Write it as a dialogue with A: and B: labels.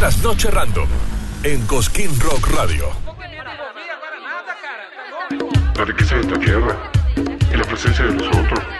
A: Trasnoche Random en Cosquín Rock Radio.
B: La riqueza de esta tierra y la presencia de los otros